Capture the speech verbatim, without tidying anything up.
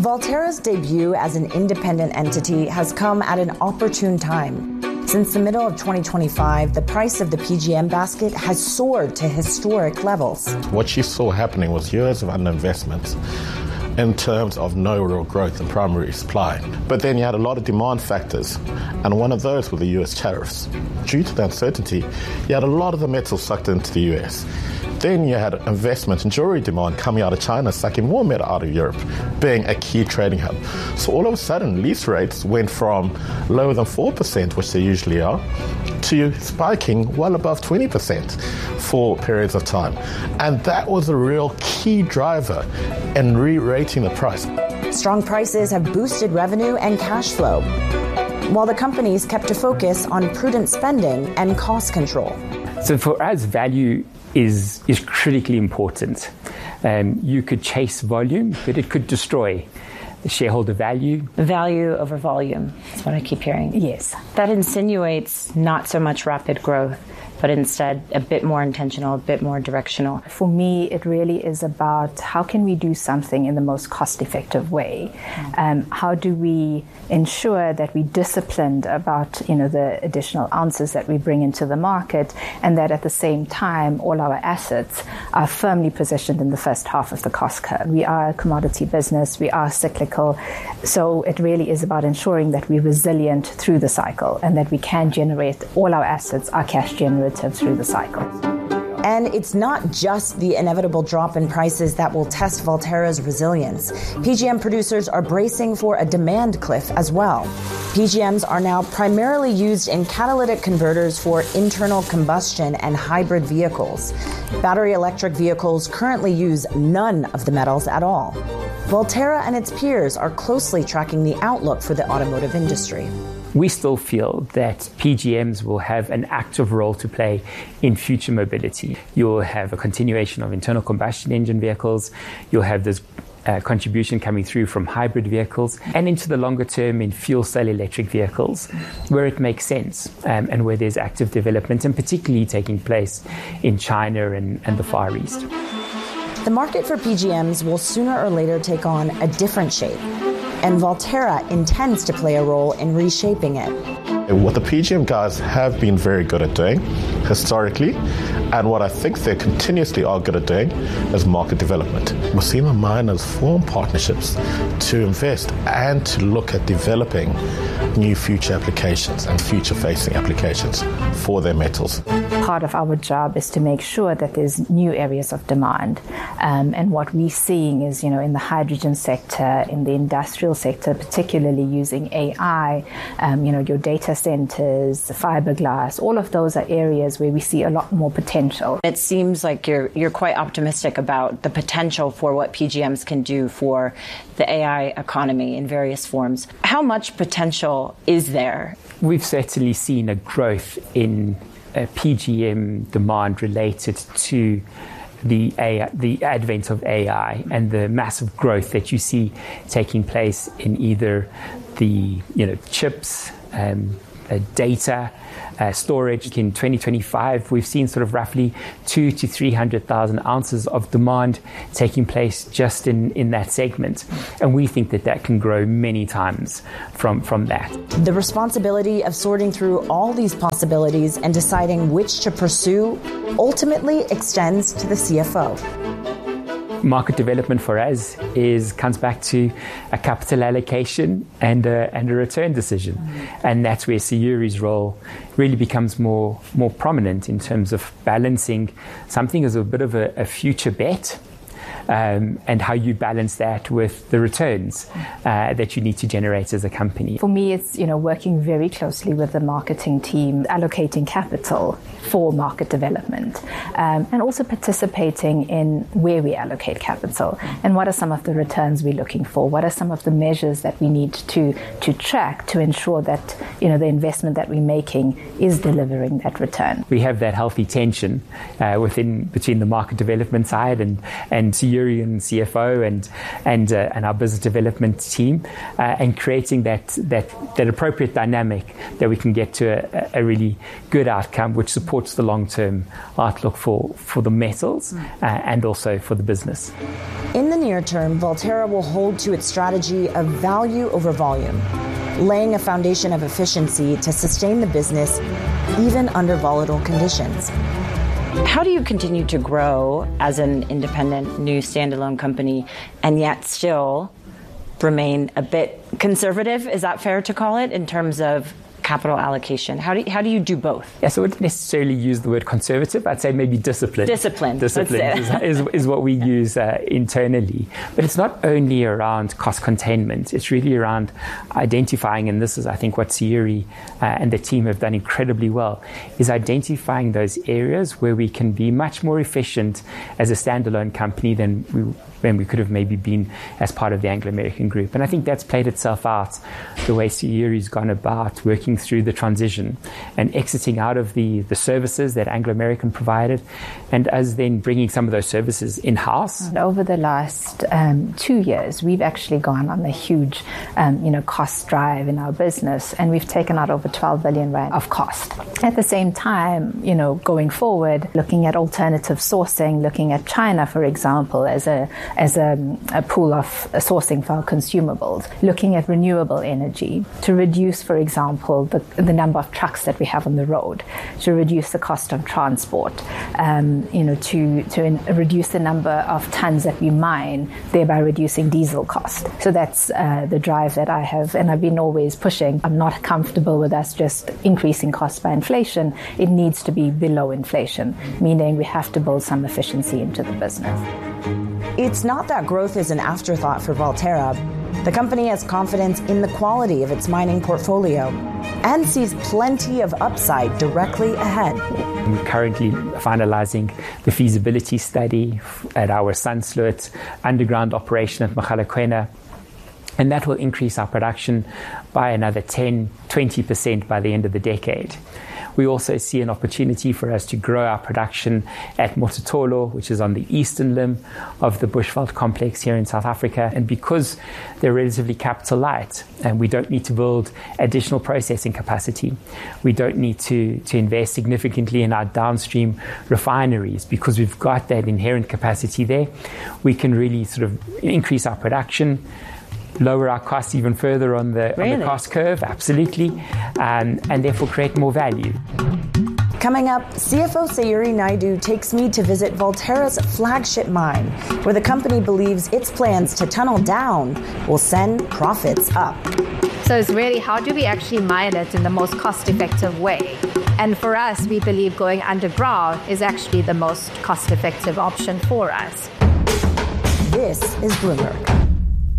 Valterra's debut as an independent entity has come at an opportune time. Since the middle of twenty twenty-five, the price of the P G M basket has soared to historic levels. What you saw happening was years of underinvestment in terms of no real growth in primary supply. But then you had a lot of demand factors, and one of those were the U S tariffs. Due to the uncertainty, you had a lot of the metal sucked into the U S. Then you had investment in jewelry demand coming out of China, sucking more metal out of Europe, being a key trading hub. So all of a sudden, lease rates went from lower than four percent, which they usually are, to spiking well above twenty percent for periods of time. And that was a real key driver in re-rating the price. Strong prices have boosted revenue and cash flow, while the companies kept a focus on prudent spending and cost control. So for us, value is is critically important. Um, you could chase volume, but it could destroy the shareholder value. Value over volume is what I keep hearing. Yes. That insinuates not so much rapid growth, but instead a bit more intentional, a bit more directional. For me, it really is about how can we do something in the most cost-effective way? Um, how do we ensure that we're disciplined about, you know, the additional ounces that we bring into the market, and that at the same time, all our assets are firmly positioned in the first half of the cost curve. We are a commodity business, we are cyclical, so it really is about ensuring that we're resilient through the cycle and that we can generate all our assets, our cash generative through the cycle. And it's not just the inevitable drop in prices that will test Valterra's resilience. P G M producers are bracing for a demand cliff as well. P G Ms are now primarily used in catalytic converters for internal combustion and hybrid vehicles. Battery electric vehicles currently use none of the metals at all. Valterra and its peers are closely tracking the outlook for the automotive industry. We still feel that P G Ms will have an active role to play in future mobility. You'll have a continuation of internal combustion engine vehicles. You'll have this uh, contribution coming through from hybrid vehicles, and into the longer term in fuel cell electric vehicles, where it makes sense um, and where there's active development, and particularly taking place in China and, and the Far East. The market for P G Ms will sooner or later take on a different shape, and Valterra intends to play a role in reshaping it. What the P G M guys have been very good at doing historically, and what I think they continuously are good at doing, is market development. We've seen the miners form partnerships to invest and to look at developing new future applications and future-facing applications for their metals. Part of our job is to make sure that there's new areas of demand. Um, and what we're seeing is, you know, in the hydrogen sector, in the industrial sector, particularly using A I, um, you know, your data centers, the fiberglass, all of those are areas where we see a lot more potential. It seems like you're you're quite optimistic about the potential for what P G Ms can do for the A I economy in various forms. How much potential is there? We've certainly seen a growth in uh, P G M demand related to the A I, the advent of A I and the massive growth that you see taking place in either the you know chips, um, uh, data, uh, storage. In twenty twenty-five, we've seen sort of roughly two to three hundred thousand ounces of demand taking place just in, in that segment, and we think that that can grow many times from from that. The responsibility of sorting through all these possibilities and deciding which to pursue ultimately extends to the C F O. Market development for us is comes back to a capital allocation and a, and a return decision, mm-hmm. and that's where Sayuri's role really becomes more more prominent in terms of balancing something as a bit of a, a future bet. Um, and how you balance that with the returns uh, that you need to generate as a company. For me, it's you know working very closely with the marketing team, allocating capital for market development, um, and also participating in where we allocate capital and what are some of the returns we're looking for. What are some of the measures that we need to to track to ensure that you know the investment that we're making is delivering that return. We have that healthy tension uh, within between the market development side and and Yuri and C F O and and uh, and our business development team, uh, and creating that that that appropriate dynamic that we can get to a, a really good outcome, which supports the long-term outlook for for the metals uh, and also for the business. In the near term, Valterra will hold to its strategy of value over volume, laying a foundation of efficiency to sustain the business even under volatile conditions. How do you continue to grow as an independent, new standalone company and yet still remain a bit conservative? Is that fair to call it in terms of capital allocation? How do you, how do you do both? Yeah, so I wouldn't necessarily use the word conservative. I'd say maybe disciplined. Disciplined. Disciplined is, is, is what we use uh, internally. But it's not only around cost containment. It's really around identifying, and this is, I think, what Sayuri uh, and the team have done incredibly well, is identifying those areas where we can be much more efficient as a standalone company than we when we could have maybe been as part of the Anglo American group. And I think that's played itself out the way Sayuri's gone about working through the transition and exiting out of the, the services that Anglo American provided, and us then bringing some of those services in-house. And over the last um, two years, we've actually gone on a huge um, you know, cost drive in our business, and we've taken out over twelve billion rand of cost. At the same time, you know, going forward, looking at alternative sourcing, looking at China, for example, as a as a, a pool of sourcing for our consumables, looking at renewable energy to reduce, for example, the, the number of trucks that we have on the road, to reduce the cost of transport, um, you know, to, to in, reduce the number of tons that we mine, thereby reducing diesel cost. So that's uh, the drive that I have, and I've been always pushing. I'm not comfortable with us just increasing costs by inflation. It needs to be below inflation, meaning we have to build some efficiency into the business. It's not that growth is an afterthought for Valterra. The company has confidence in the quality of its mining portfolio and sees plenty of upside directly ahead. We're currently finalizing the feasibility study at our Sandsloot underground operation at Mogalakwena, and that will increase our production by another ten, twenty percent by the end of the decade. We also see an opportunity for us to grow our production at Mototolo, which is on the eastern limb of the Bushveld complex here in South Africa. And because they're relatively capital light and we don't need to build additional processing capacity, we don't need to, to invest significantly in our downstream refineries because we've got that inherent capacity there, we can really sort of increase our production, lower our costs even further on the, really? on the cost curve, absolutely, um, and therefore create more value. Coming up, C F O Sayuri Naidu takes me to visit Valterra's flagship mine, where the company believes its plans to tunnel down will send profits up. So it's really, how do we actually mine it in the most cost-effective way? And for us, we believe going underground is actually the most cost-effective option for us. This is Bloomberg.